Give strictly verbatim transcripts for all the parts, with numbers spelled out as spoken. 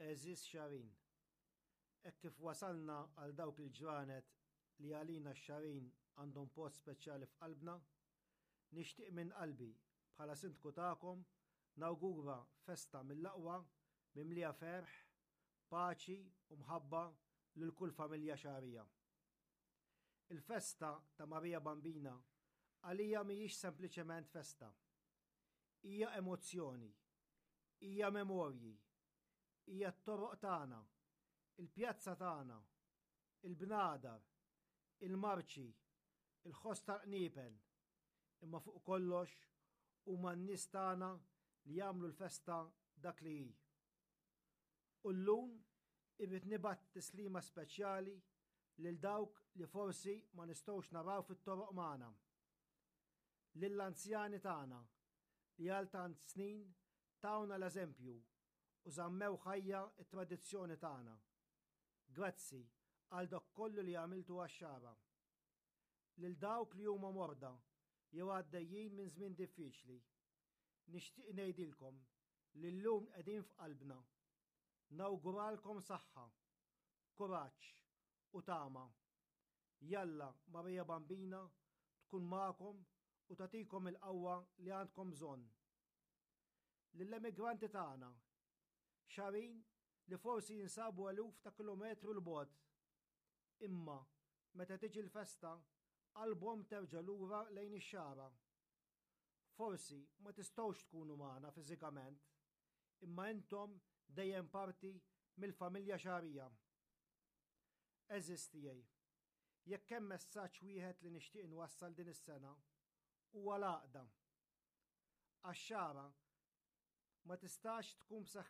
Eżis xarin. Hekk kif wasalna għal dawk il-ġranet li għalina x-xarin għandhom post speċjali f'qalbna, nixtieq minn qalbi bħala sindku tagħkom nawgura festa mill-aqwa mimlija ferħ, paċi u mħabba lil kull familja xarija. Il-festa ta' Marija Bambina għalija mhijiex sempliċement festa. Hija emozzjoni, hija memorji, hija t-toroq tagħna, il-pjazza tagħna, il-bnadar, il-marċi, il-ħosta qniepen, imma fuq kollox huma n-nies tagħna li jagħmlu l-festa dak li hi. U llum irrid nibgħat tislima speċjali lil dawk li forsi ma nistgħux naraw fit-toroq magħna. Lill-anzjani tagħna li għal tant snin tawna l-eżempju u żammew ħajja t-tradizzjoni tagħna. Grazzi għal dak kollu li għamiltu għax-xara. Lil dawk li huma morda jew għaddejjin minn żmien diffiċli, nixtieq ngħidilkom li llum qegħdin f'qalbna. Nawguralkom saħħa, kuraġġ u tama. Jalla Marija Bambina tkun magħkom u tagħtikom il-qawwa li għandkom bżonn. Lill-emigranti tagħna, xarin li forsi jinsabu eluf ta' kilometru l-bogħod, imma meta tiġi l-festa qalbhom terġa' lura lejn ix-xara. Forsi ma tistgħux tkunu magħna fiżikament, imma intom dejjem parti mill-familja xarija. Eżis tiegħi, jekk hemm messaġġ wieħed li nixtieq inwassal din is-sena huwa l-għaqda. Għax-xara ma tistax tkun b'saħħ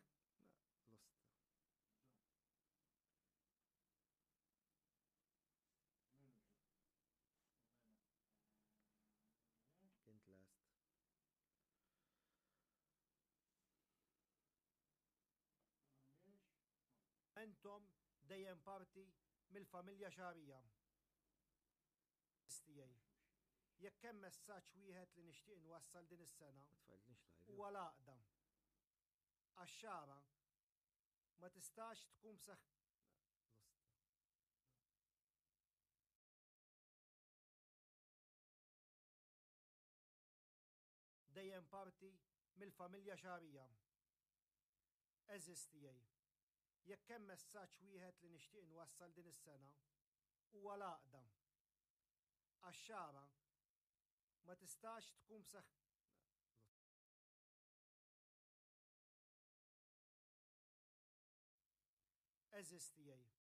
Kint last. Entom dejjem parti mill-familja xarija. Jekk hemm messaġġ wieħed li nixtieq inwassal din is-sena huwa l-għaqda. Għax-xara ma tistax tkun b'saħħ dejjem parti mill-familja xarija. Eżis tiegħi, jekk hemm messaġġ wieħed li nixtieq inwassal din is-sena huwa l-għaqda. Għax-xara ma tistax tkun b'saħħ Eżis tiegħi,